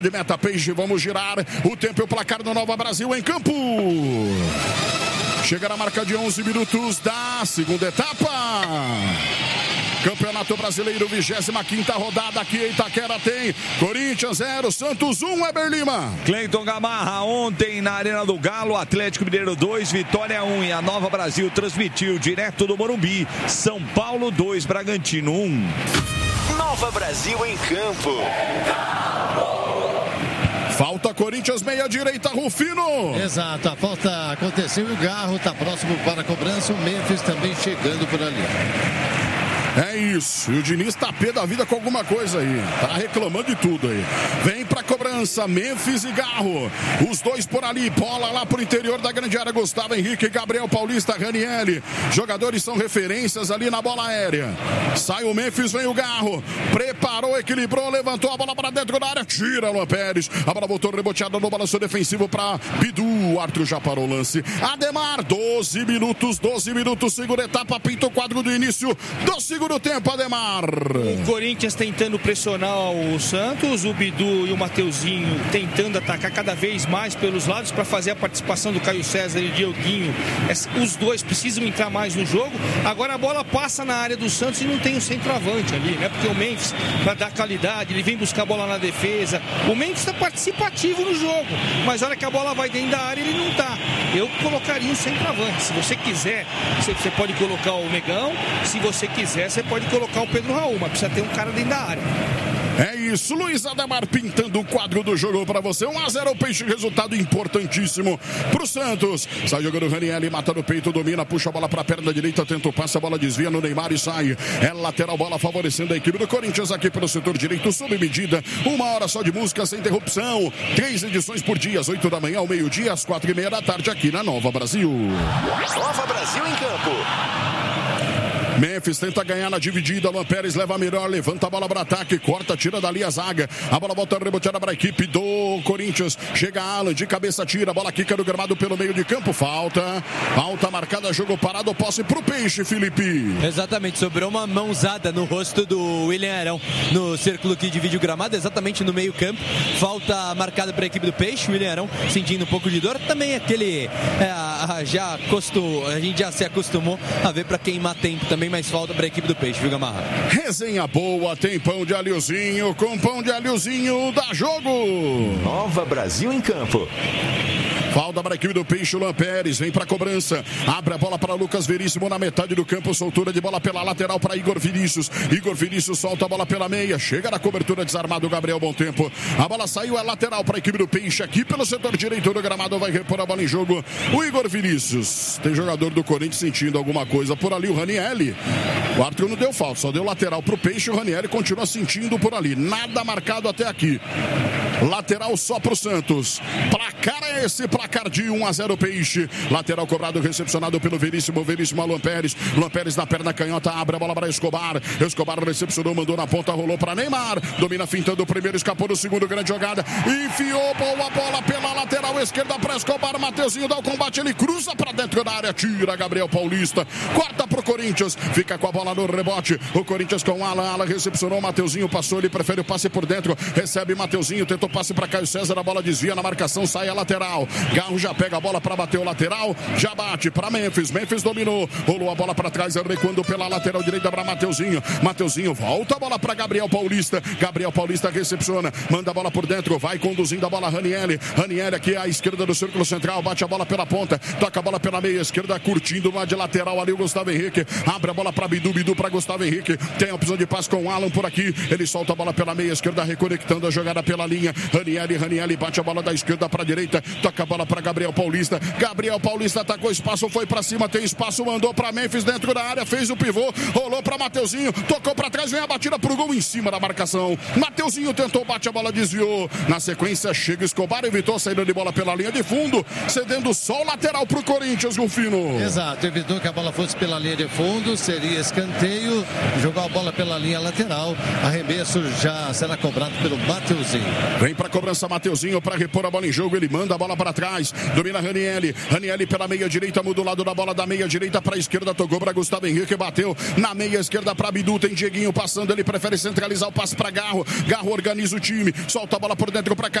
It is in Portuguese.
De meta, Peixe, vamos girar o tempo e o placar do Nova Brasil em campo. Chega na marca de 11 minutos da segunda etapa. Campeonato Brasileiro, 25ª rodada aqui em Itaquera tem Corinthians 0, Santos 1, Weber Lima. Cleiton Gamarra, ontem na Arena do Galo, Atlético Mineiro 2, Vitória 1 e a Nova Brasil transmitiu direto do Morumbi, São Paulo 2, Bragantino 1. Nova Brasil em campo. Falta Corinthians, meia direita, Rufino. Exato, a falta aconteceu e o Garro está próximo para a cobrança, o Memphis também chegando por ali. É isso, e o Diniz tá pé da vida com alguma coisa aí, tá reclamando de tudo aí. Vem pra cobrança, Memphis e Garro, os dois por ali, bola lá pro interior da grande área, Gustavo Henrique, Gabriel Paulista, Ranieri, jogadores são referências ali na bola aérea. Sai o Memphis, vem o Garro, preparou, equilibrou, levantou a bola para dentro da área, tira Luan Pérez, a bola voltou reboteada no balanço defensivo pra Bidu, o árbitro já parou o lance. Ademar, 12 minutos, segunda etapa, pinta o quadro do início do segundo tempo, Ademar. O Corinthians tentando pressionar o Santos, o Bidu e o Mateuzinho tentando atacar cada vez mais pelos lados para fazer a participação do Caio César e o Dioguinho. Os dois precisam entrar mais no jogo. Agora a bola passa na área do Santos e não tem o centroavante ali, né? Porque o Memphis, para dar qualidade, ele vem buscar a bola na defesa. O Memphis está participativo no jogo, mas a hora que a bola vai dentro da área, ele não está. Eu colocaria um centroavante. Se você quiser, você pode colocar o Negão. Se você quiser, você pode colocar o Pedro Raul, mas precisa ter um cara dentro da área. É isso, Luiz Ademar pintando o quadro do jogo para você. 1-0 o Peixe, resultado importantíssimo pro Santos. Sai jogando o Ranieri, mata no peito, domina, puxa a bola pra perna direita, tenta o passe, a bola desvia no Neymar e sai. É lateral, bola favorecendo a equipe do Corinthians aqui pelo setor direito, sob medida. 1 hora só de música sem interrupção. 3 edições por dia, às 8 da manhã, ao meio-dia, às 4:30 da tarde, aqui na Nova Brasil. Nova Brasil em campo. Memphis tenta ganhar na dividida, Luan Pérez leva a melhor, levanta a bola para ataque, corta, tira dali a zaga, a bola volta reboteada para a equipe do Corinthians, chega Alan, de cabeça tira, a bola quica no gramado pelo meio de campo, falta marcada, jogo parado, posse pro Peixe, Felipe. Exatamente, sobrou uma mãozada no rosto do William Arão, no círculo que divide o gramado, exatamente no meio campo, falta marcada para a equipe do Peixe, o William Arão sentindo um pouco de dor, também aquele, a gente já se acostumou a ver para queimar tempo também, mais falta para a equipe do Peixe, viu, Gamarra? Resenha boa, tem pão de alhozinho, com pão de alhozinho dá jogo. Nova Brasil em campo. Falta para a equipe do Peixe, Luan Pérez, vem para a cobrança, abre a bola para Lucas Veríssimo na metade do campo, soltura de bola pela lateral para Igor Vinícius solta a bola pela meia, chega na cobertura, desarmado o Gabriel Bom Tempo, a bola saiu, é lateral para a equipe do Peixe, aqui pelo setor direito do gramado, vai repor a bola em jogo, o Igor Vinícius, tem jogador do Corinthians sentindo alguma coisa por ali, o Ranieri, o árbitro não deu falta, só deu lateral para o Peixe, o Ranieri continua sentindo por ali, nada marcado até aqui. Lateral só pro Santos. Placar é esse, placar de 1-0 Peixe. Lateral cobrado, recepcionado pelo Veríssimo Luan Pérez. Luan Pérez na perna canhota, abre a bola para Escobar. Escobar recepcionou, mandou na ponta, rolou para Neymar. Domina fintando o primeiro, escapou do segundo, grande jogada. Enfiou boa bola pela lateral esquerda para Escobar. Mateuzinho dá o combate, ele cruza para dentro da área, tira Gabriel Paulista. Corta pro Corinthians, fica com a bola no rebote. O Corinthians com Alan recepcionou, Mateuzinho passou, ele prefere o passe por dentro. Recebe Mateuzinho, tentou passe para Caio César, a bola desvia na marcação, sai a lateral. Garro já pega a bola para bater o lateral, já bate para Memphis dominou, rolou a bola para trás, recuando pela lateral direita para Mateuzinho volta a bola para Gabriel Paulista recepciona, manda a bola por dentro, vai conduzindo a bola Ranieri aqui à esquerda do círculo central, bate a bola pela ponta, toca a bola pela meia esquerda, curtindo lá de lateral ali o Gustavo Henrique, abre a bola para Bidu para Gustavo Henrique, tem a opção de passe com o Alan por aqui, ele solta a bola pela meia esquerda, reconectando a jogada pela linha, Ranieri bate a bola da esquerda para a direita, toca a bola para Gabriel Paulista atacou espaço, foi para cima, tem espaço, mandou para Memphis dentro da área, fez o pivô, rolou para Mateuzinho, tocou para trás, vem a batida pro gol em cima da marcação, Mateuzinho tentou, bate a bola, desviou, na sequência chega Escobar, evitou a saída de bola pela linha de fundo, cedendo só o lateral pro Corinthians, Rufino. Exato, evitou que a bola fosse pela linha de fundo, seria escanteio, jogar a bola pela linha lateral, arremesso já será cobrado pelo Mateuzinho. Vem Vem pra cobrança Mateuzinho para repor a bola em jogo. Ele manda a bola para trás. Domina Ranieri. Ranieri pela meia direita, muda o lado da bola da meia direita para a esquerda. Tocou para Gustavo Henrique, bateu na meia esquerda para Bidu. Tem Dieguinho passando, ele prefere centralizar o passe para Garro. Garro organiza o time, solta a bola por dentro para